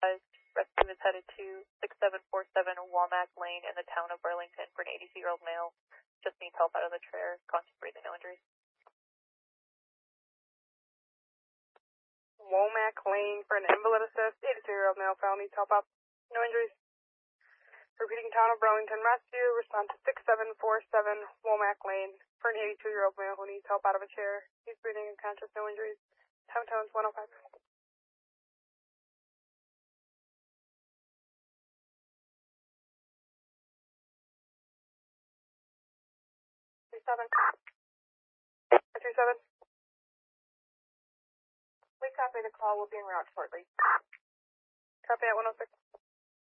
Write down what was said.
Rescue is headed to 6747 Womack Lane in the town of Burlington for an 82-year-old male. Just needs help out of the chair, conscious breathing, no injuries. Womack Lane for an invalid assist, 82-year-old male, found needs help out, no injuries. Repeating, town of Burlington Rescue, respond to 6747 Womack Lane for an 82-year-old male who needs help out of a chair. He's breathing and conscious, no injuries. Time tones 105. 37. 37. We copy the call. We'll be en route shortly. Copy at 106.